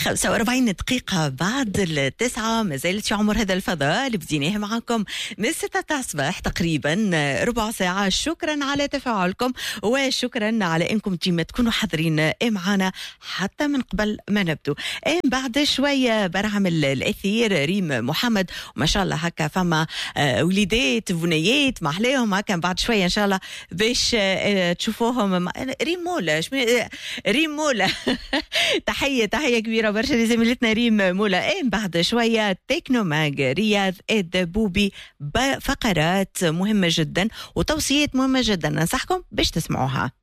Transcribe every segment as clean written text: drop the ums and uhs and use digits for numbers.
45 دقيقة بعد التسعة، ما زالت في عمر هذا الفضاء اللي بديناه معكم من 6 تاع الصباح تقريبا ربع ساعة. شكرا على تفاعلكم وشكرا على انكم ديما تكونوا حاضرين معنا حتى من قبل ما نبدو. بعد شوية برعمل الأثير ريم محمد، وما شاء الله هكا فما وليدات بنيات محلاهم هكا بعد شوية إن شاء الله باش تشوفوهم. ريم مولا تحية كبيرة برشا لزميلتنا ريم مولا. بعد شوية تكنو ماج رياض بوبي، فقرات مهمة جدا وتوصيات مهمة جدا، ننصحكم باش تسمعوها.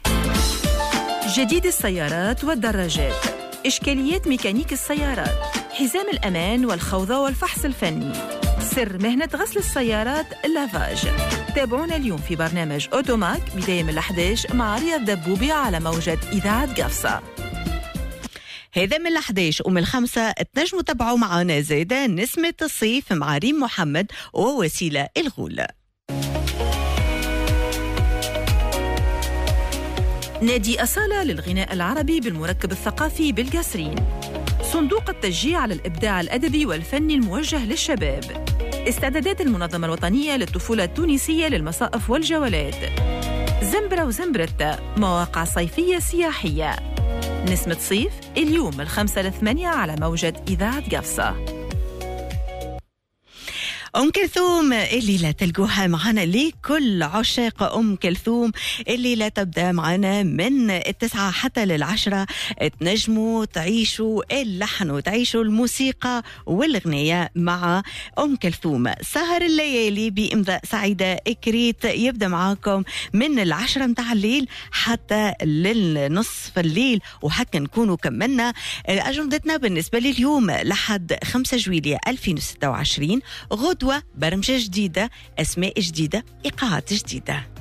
جديد السيارات والدراجات، إشكاليات ميكانيك السيارات، حزام الأمان والخوضة والفحص الفني، سر مهنة غسل السيارات اللافاج. تابعونا اليوم في برنامج أوتوماك بداية من 11 مع رياض دبوبي على موجة إذاعة قفصة. هذا من 11 ومن 5 تنجموا تتابعوا معنا زيادة نسمة الصيف مع ريم محمد ووسيلة الغول. نادي أصالة للغناء العربي بالمركب الثقافي بالقصرين، صندوق التشجيع على الإبداع الأدبي والفني الموجه للشباب، استعدادات المنظمة الوطنية للطفولة التونسية للمصائف والجولات، زنبرة وزنبرتة مواقع صيفية سياحية. نسمة صيف اليوم من 5 ل 8 على موجة إذاعة قفصة. أم كلثوم الليلة تلقوها معنا لكل عشاق أم كلثوم. الليلة تبدأ معنا من 9 حتى 10، تنجموا تعيشوا اللحن وتعيشوا الموسيقى والغنية مع أم كلثوم. سهر الليالي بإمضاء سعيدة إكريت يبدأ معاكم من 10 متاع الليل حتى للنصف الليل، وحكا نكونوا كملنا أجندتنا بالنسبة لليوم لحد 5 جويلية 2026. غدوة برمجة جديدة، أسماء جديدة، إيقاعات جديدة.